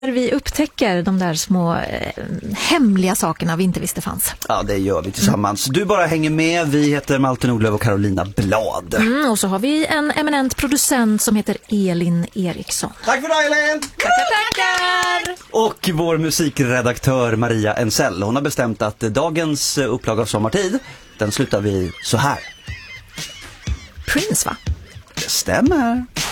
Vi upptäcker de där små hemliga sakerna vi inte visste fanns. Ja, det gör vi tillsammans. Du bara hänger med. Vi heter Malte Nordlöf och Carolina Blad. Och så har vi en eminent producent som heter Elin Eriksson. Tack för det, Elin! Tackar! Och vår musikredaktör Maria Ensell. Hon har bestämt att dagens upplaga av Sommartid, den slutar vi så här. Prince, va? Det stämmer.